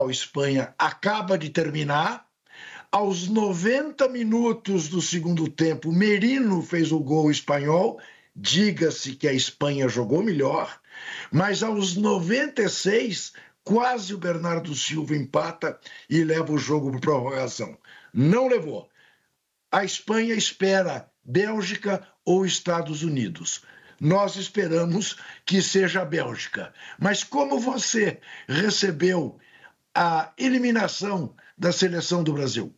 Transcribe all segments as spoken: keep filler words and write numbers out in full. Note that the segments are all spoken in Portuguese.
Espanha acaba de terminar. Aos noventa minutos do segundo tempo, Merino fez o gol espanhol. Diga-se que a Espanha jogou melhor, mas aos noventa e seis, quase o Bernardo Silva empata e leva o jogo para prorrogação. Não levou. A Espanha espera Bélgica ou Estados Unidos. Nós esperamos que seja a Bélgica. Mas como você recebeu a eliminação da seleção do Brasil?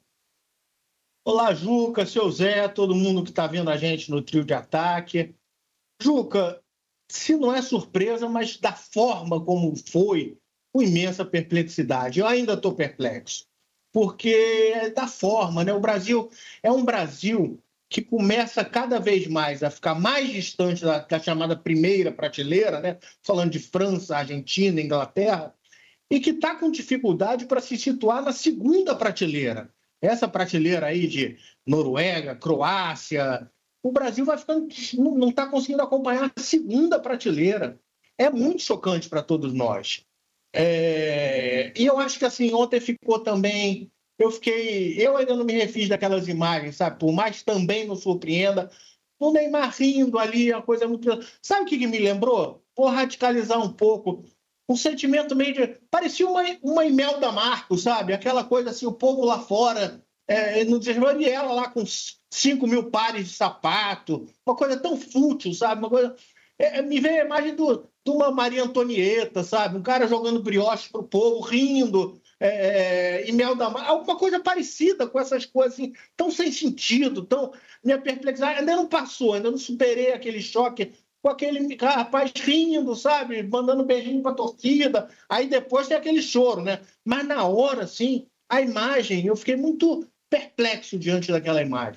Olá, Juca, seu Zé, todo mundo que está vendo a gente no Trio de Ataque. Juca, se não é surpresa, mas da forma como foi, com imensa perplexidade. Eu ainda estou perplexo, porque é da forma, né? O Brasil é um Brasil que começa cada vez mais a ficar mais distante da, da chamada primeira prateleira, né? Falando de França, Argentina, Inglaterra, e que está com dificuldade para se situar na segunda prateleira. Essa prateleira aí de Noruega, Croácia, o Brasil vai ficando, não está conseguindo acompanhar a segunda prateleira. É muito chocante para todos nós. É... E eu acho que assim, ontem ficou também, eu fiquei, eu ainda não me refiz daquelas imagens, sabe? Por mais também não surpreenda, o Neymar rindo ali, a coisa muito... Sabe o que, que me lembrou? Vou radicalizar um pouco. Um sentimento meio de... Parecia uma, uma Imelda Marcos, sabe? Aquela coisa assim, o povo lá fora, é, no desespero, e ela lá com cinco mil pares de sapato, uma coisa tão fútil, sabe? Uma coisa... É, me veio a imagem do, de uma Maria Antonieta, sabe? Um cara jogando brioche pro povo, rindo, é, Imelda Marcos, alguma coisa parecida com essas coisas assim, tão sem sentido, tão... Minha perplexidade ainda não passou, ainda não superei aquele choque com aquele rapaz rindo, sabe? Mandando beijinho para a torcida. Aí depois tem aquele choro, né? Mas na hora, assim, a imagem, eu fiquei muito perplexo diante daquela imagem.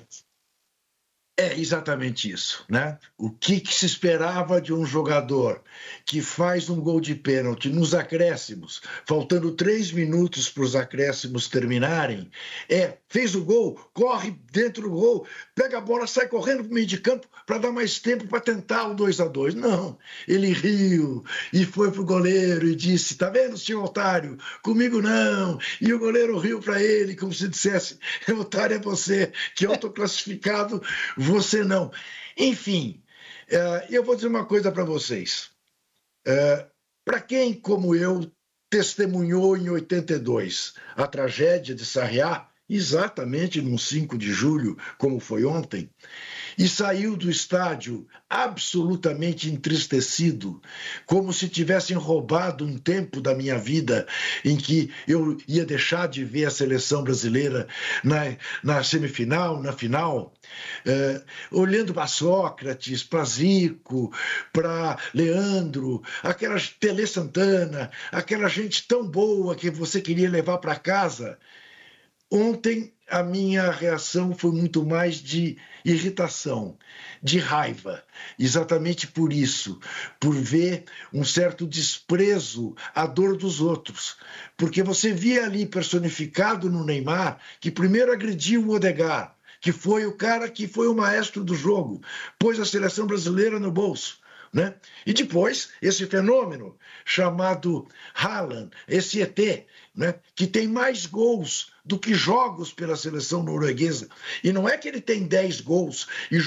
É exatamente isso, né? O que, que se esperava de um jogador que faz um gol de pênalti nos acréscimos, faltando três minutos para os acréscimos terminarem, é, fez o gol, corre dentro do gol, pega a bola, sai correndo para o meio de campo para dar mais tempo para tentar o dois a dois. Não, ele riu e foi para o goleiro e disse, tá vendo, senhor otário? Comigo não. E o goleiro riu para ele, como se dissesse, otário é você, que autoclassificado você não. Enfim, uh, eu vou dizer uma coisa para vocês. Uh, para quem, como eu, testemunhou em oitenta e dois a tragédia de Sarriá, exatamente no cinco de julho, como foi ontem, e saiu do estádio absolutamente entristecido, como se tivessem roubado um tempo da minha vida em que eu ia deixar de ver a seleção brasileira na, na semifinal, na final, uh, olhando para Sócrates, para Zico, para Leandro, aquela Tele Santana, aquela gente tão boa que você queria levar para casa. Ontem a minha reação foi muito mais de irritação, de raiva, exatamente por isso, por ver um certo desprezo à dor dos outros, porque você via ali personificado no Neymar, que primeiro agrediu o Odegaard, que foi o cara que foi o maestro do jogo, pôs a seleção brasileira no bolso. Né? E depois, esse fenômeno chamado Haaland, esse E T, né? Que tem mais gols do que jogos pela seleção norueguesa. E não é que ele tem dez gols e